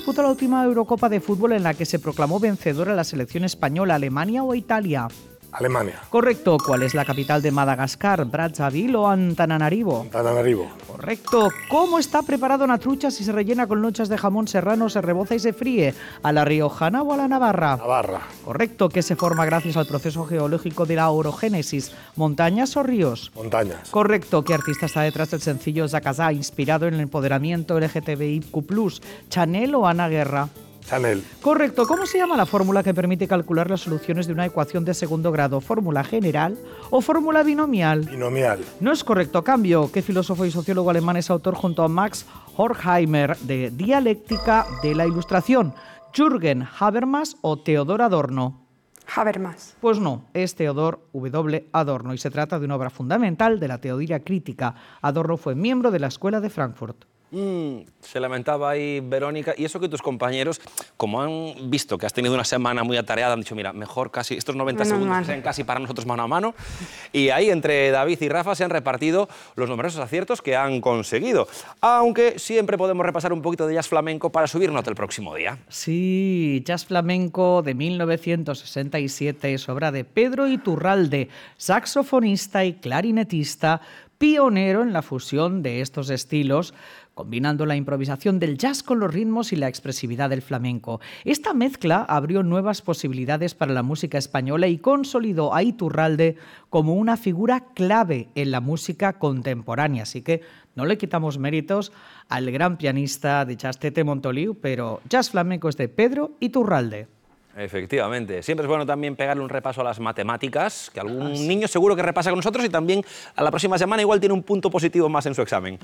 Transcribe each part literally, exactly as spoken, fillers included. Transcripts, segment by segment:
disputó la última Eurocopa de fútbol en la que se proclamó vencedora la selección española, Alemania o Italia? Alemania. Correcto. ¿Cuál es la capital de Madagascar? ¿Brazzaville o Antananarivo? Antananarivo. Correcto. ¿Cómo está preparada una trucha si se rellena con lonchas de jamón serrano, se reboza y se fríe? ¿A la riojana o a la navarra? Navarra. Correcto. ¿Qué se forma gracias al proceso geológico de la orogénesis? ¿Montañas o ríos? Montañas. Correcto. ¿Qué artista está detrás del sencillo Zakazá, inspirado en el empoderamiento L G T B I Q plus? ¿Chanel o Ana Guerra? Chanel. Correcto. ¿Cómo se llama la fórmula que permite calcular las soluciones de una ecuación de segundo grado? ¿Fórmula general o fórmula binomial? Binomial. No es correcto. Cambio. ¿Qué filósofo y sociólogo alemán es autor junto a Max Horkheimer de Dialéctica de la Ilustración? ¿Jürgen Habermas o Theodor Adorno? Habermas. Pues no, es Theodor W. Adorno y se trata de una obra fundamental de la teoría crítica. Adorno fue miembro de la Escuela de Frankfurt. Mm, se lamentaba ahí Verónica, y eso que tus compañeros, como han visto que has tenido una semana muy atareada, han dicho, mira, mejor casi estos noventa Menos segundos mal. sean casi para nosotros mano a mano, y ahí entre David y Rafa se han repartido los numerosos aciertos que han conseguido, aunque siempre podemos repasar un poquito de jazz flamenco para subir nota el próximo día. Sí, jazz flamenco de mil novecientos sesenta y siete es obra de Pedro Iturralde, saxofonista y clarinetista, pionero en la fusión de estos estilos, combinando la improvisación del jazz con los ritmos y la expresividad del flamenco. Esta mezcla abrió nuevas posibilidades para la música española y consolidó a Iturralde como una figura clave en la música contemporánea. Así que no le quitamos méritos al gran pianista de jazz Tete Montoliu, pero jazz flamenco es de Pedro Iturralde. Efectivamente. Siempre es bueno también pegarle un repaso a las matemáticas, que algún niño seguro que repasa con nosotros y también a la próxima semana igual tiene un punto positivo más en su examen.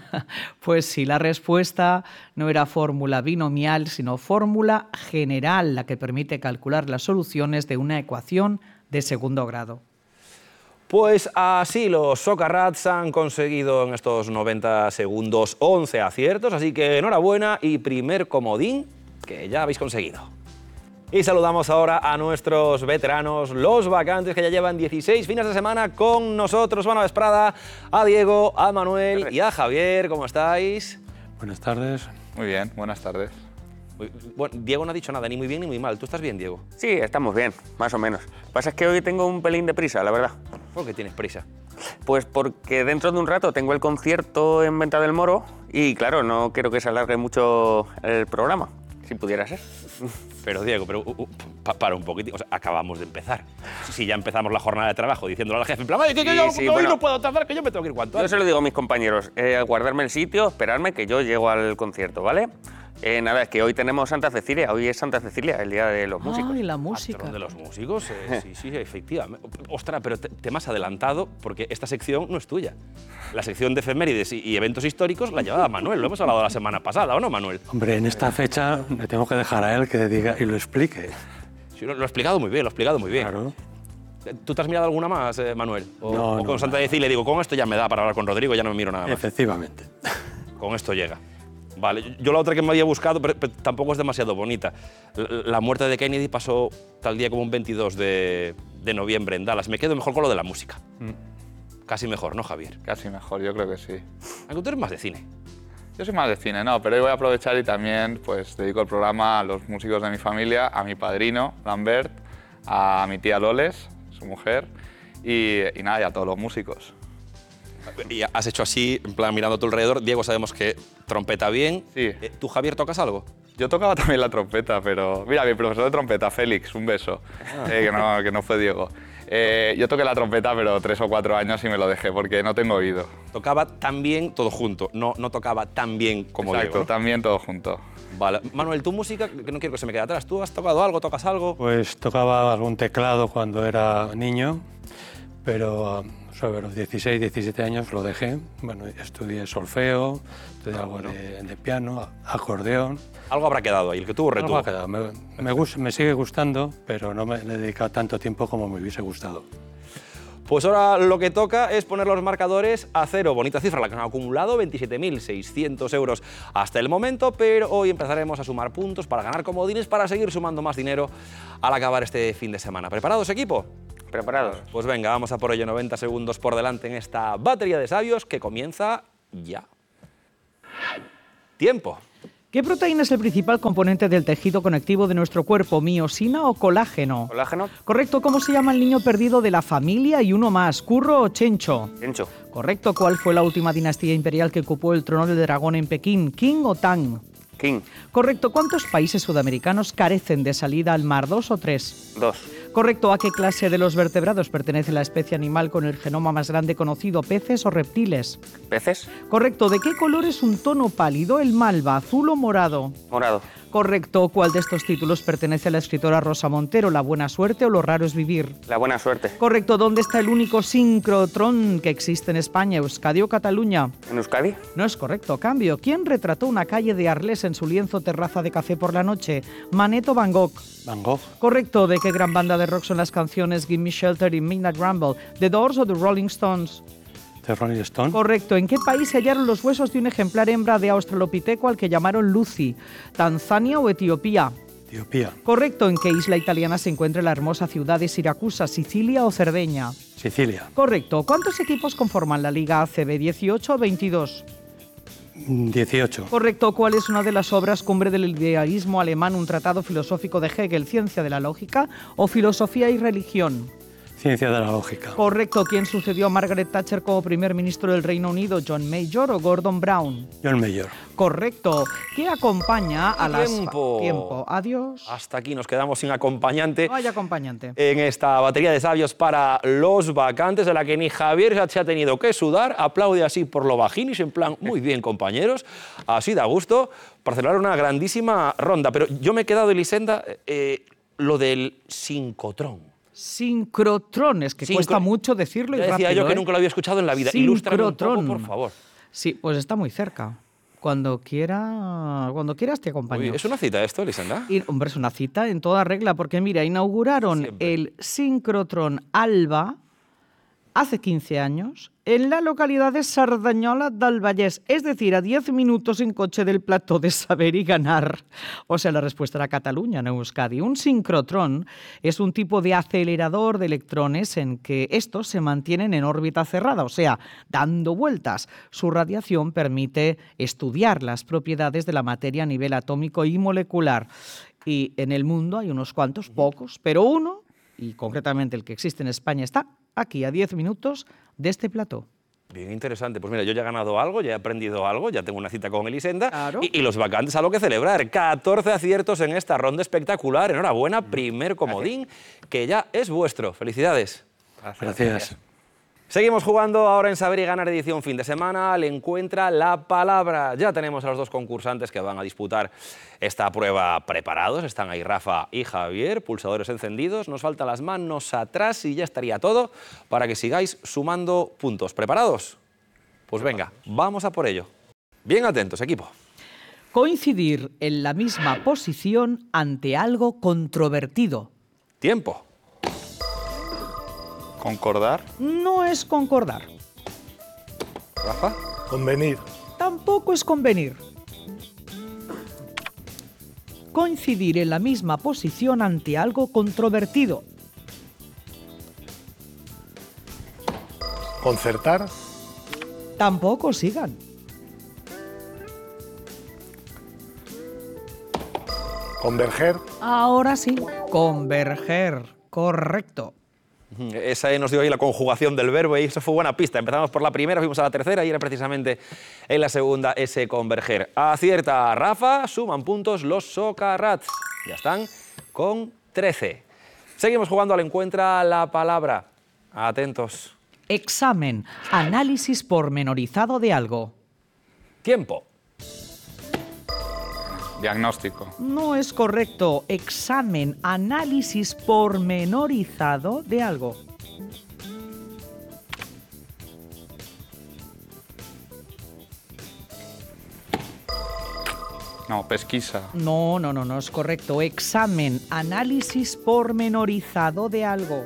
Pues sí, la respuesta no era fórmula binomial, sino fórmula general, la que permite calcular las soluciones de una ecuación de segundo grado. Pues así los Socarrats han conseguido en estos noventa segundos once aciertos, así que enhorabuena y primer comodín que ya habéis conseguido. Y saludamos ahora a nuestros veteranos, los vacantes, que ya llevan dieciséis fines de semana con nosotros. Buena vesprada a Diego, a Manuel y a Javier. ¿Cómo estáis? Buenas tardes. Muy bien, buenas tardes. Bueno, Diego no ha dicho nada, ni muy bien ni muy mal. ¿Tú estás bien, Diego? Sí, estamos bien, más o menos. Lo que pasa es que hoy tengo un pelín de prisa, la verdad. ¿Por qué tienes prisa? Pues porque dentro de un rato tengo el concierto en Venta del Moro y, claro, no quiero que se alargue mucho el programa, si pudiera ser. Pero, Diego, pero uh, uh, pa para un poquitín. O sea, acabamos de empezar. Si ya empezamos la jornada de trabajo diciéndole al jefe, en plan, que, que Sí, yo sí, hoy bueno, no puedo tardar, que yo me tengo que ir cuanto Yo antes. se lo digo a mis compañeros, eh, guardarme el sitio, esperarme, que yo llego al concierto, ¿vale? Eh, nada, es que hoy tenemos Santa Cecilia, hoy es Santa Cecilia, el Día de los Músicos. Ay, la música. Patrón de los músicos, eh, sí, sí, efectivamente. Ostras, pero te, te me has adelantado porque esta sección no es tuya. La sección de efemérides y, y eventos históricos la llevaba Manuel, lo hemos hablado la semana pasada, ¿o no, Manuel? Hombre, en esta fecha le tengo que dejar a él que diga y lo explique. Sí, lo, lo he explicado muy bien, lo he explicado muy bien. Claro. ¿Tú te has mirado alguna más, eh, Manuel? O, No, o no, con Santa Cecilia digo, con esto ya me da para hablar con Rodrigo, ya no me miro nada más. Efectivamente. Con esto llega. Vale, yo la otra que me había buscado, pero, pero tampoco es demasiado bonita. La, la muerte de Kennedy pasó tal día como un veintidós de, de noviembre en Dallas. Me quedo mejor con lo de la música. Mm, Casi mejor, ¿no, Javier? casi mejor, yo creo que sí. Aunque tú eres más de cine. Yo soy más de cine, no, pero hoy voy a aprovechar y también pues dedico el programa a los músicos de mi familia, a mi padrino, Lambert, a mi tía Loles, su mujer, y, y nada, y a todos los músicos. Y has hecho así, en plan, mirando a tu alrededor. Diego, sabemos que trompeta bien. Sí. Eh, ¿Tú, Javier, tocas algo? Yo tocaba también la trompeta, pero... Mira, mi profesor de trompeta, Félix, un beso, eh, que, no, que no fue Diego. Eh, yo toqué la trompeta, pero tres o cuatro años y me lo dejé porque no tengo oído. Tocaba tan bien todo junto, no, no tocaba tan bien como Exacto, Diego, ¿no? también todo junto. Vale. Manuel, tu música, que no quiero que se me quede atrás. ¿Tú has tocado algo, tocas algo? Pues tocaba algún teclado cuando era niño, pero sobre los dieciséis, diecisiete años lo dejé. Bueno, estudié solfeo, estudié Ah, algo bueno. de, de piano, acordeón. Algo habrá quedado ahí, el que tuvo Algo retuvo. ha quedado. Me, me, gus- me sigue gustando, pero no me le he dedicado tanto tiempo como me hubiese gustado. Pues ahora lo que toca es poner los marcadores a cero. Bonita cifra la que han acumulado, veintisiete mil seiscientos euros hasta el momento, pero hoy empezaremos a sumar puntos para ganar comodines, para seguir sumando más dinero al acabar este fin de semana. ¿Preparados, equipo? ¿Preparados? Pues venga, vamos a por ello. noventa segundos por delante en esta batería de sabios que comienza ya. Tiempo. ¿Qué proteína es el principal componente del tejido conectivo de nuestro cuerpo? ¿Miosina o colágeno? ¿Colágeno? Correcto. ¿Cómo se llama el niño perdido de la familia y uno más? ¿Curro o Chencho? Chencho. Correcto. ¿Cuál fue la última dinastía imperial que ocupó el trono del dragón en Pekín? ¿Qing o Tang? King. Correcto. ¿Cuántos países sudamericanos carecen de salida al mar? ¿Dos o tres? Dos. Correcto. ¿A qué clase de los vertebrados pertenece la especie animal con el genoma más grande conocido? ¿Peces o reptiles? ¿Peces? Correcto. ¿De qué color es un tono pálido el malva? ¿Azul o morado? Morado. Correcto. ¿Cuál de estos títulos pertenece a la escritora Rosa Montero? ¿La buena suerte o lo raro es vivir? La buena suerte. Correcto. ¿Dónde está el único sincrotrón que existe en España? ¿Euskadi o Cataluña? ¿En Euskadi? No es correcto. Cambio. ¿Quién retrató una calle de Arles en su lienzo Terraza de café por la noche? ¿Manet o Van Gogh? Van Gogh. Correcto. ¿De qué gran banda de rock son las canciones Give Me Shelter y Midnight Rumble? ¿The Doors o The Rolling Stones? De Rolling Stone. Correcto. ¿En qué país se hallaron los huesos de un ejemplar hembra de Australopithecus al que llamaron Lucy? ¿Tanzania o Etiopía? Etiopía. Correcto. ¿En qué isla italiana se encuentra la hermosa ciudad de Siracusa, Sicilia o Cerdeña? Sicilia. Correcto. ¿Cuántos equipos conforman la Liga A C B? ¿dieciocho o veintidós? dieciocho. Correcto. ¿Cuál es una de las obras cumbre del idealismo alemán, un tratado filosófico de Hegel, Ciencia de la lógica o Filosofía y religión? Ciencia de la lógica. Correcto. ¿Quién sucedió a Margaret Thatcher como primer ministro del Reino Unido? ¿John Major o Gordon Brown? John Major. Correcto. ¿Qué acompaña a las... Tiempo. Tiempo. Adiós. Hasta aquí nos quedamos sin acompañante. No hay acompañante. En esta batería de sabios para los vacantes, de la que ni Javier se ha tenido que sudar. Aplaude así por lo bajinis, en plan, muy bien, compañeros. Así da gusto para celebrar una grandísima ronda. Pero yo me he quedado, Elisenda, eh, lo del sincrotrón. Sincrotrón, es que Sincro- cuesta mucho decirlo y Ya decía rápido, yo que ¿eh? nunca lo había escuchado en la vida. Ilústrame un poco, Sincrotrón. por favor. Sí, pues está muy cerca. Cuando quiera, cuando quieras te acompaño. Uy, ¿es una cita esto, Elisenda? Y, hombre, es una cita en toda regla, porque mira, inauguraron Siempre. el sincrotrón Alba hace quince años en la localidad de Sardañola del Vallès, es decir, a diez minutos en coche del plató de Saber y Ganar. O sea, la respuesta era Cataluña, no Euskadi. Un sincrotrón es un tipo de acelerador de electrones en que estos se mantienen en órbita cerrada, o sea, dando vueltas. Su radiación permite estudiar las propiedades de la materia a nivel atómico y molecular. Y en el mundo hay unos cuantos, pocos, pero uno, y concretamente el que existe en España, está aquí a diez minutos de este plató. Bien interesante. Pues mira, yo ya he ganado algo, ya he aprendido algo, ya tengo una cita con Elisenda. Claro. Y, y los vacantes algo que celebrar. catorce aciertos en esta ronda espectacular. Enhorabuena, primer comodín, que ya es vuestro. Felicidades. Gracias. Seguimos jugando ahora en Saber y Ganar edición fin de semana. Le encuentra la palabra. Ya tenemos a los dos concursantes que van a disputar esta prueba preparados. Están ahí Rafa y Javier, pulsadores encendidos. Nos faltan las manos atrás y ya estaría todo para que sigáis sumando puntos. ¿Preparados? Pues venga, vamos a por ello. Bien atentos, equipo. Coincidir en la misma posición ante algo controvertido. Tiempo. Concordar. No es concordar. Rafa. Convenir. Tampoco es convenir. Coincidir en la misma posición ante algo controvertido. Concertar. Tampoco sigan. Converger. Ahora sí. Converger. Correcto. Esa nos dio ahí la conjugación del verbo y eso fue buena pista. Empezamos por la primera, fuimos a la tercera y era precisamente en la segunda ese converger. Acierta Rafa, suman puntos los Socarrats. Ya están con trece. Seguimos jugando al encuentra la palabra. Atentos. Examen. Análisis pormenorizado de algo. Tiempo. Diagnóstico. No es correcto. Examen. Análisis pormenorizado de algo. No, pesquisa. No, no, no, no es correcto. Examen. Análisis pormenorizado de algo.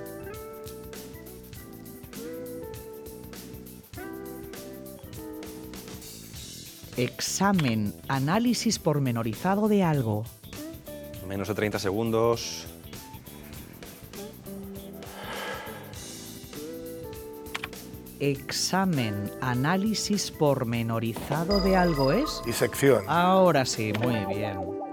Examen. Análisis pormenorizado de algo. Menos de treinta segundos. examen, análisis pormenorizado de algo es? Disección. Ahora sí, muy bien.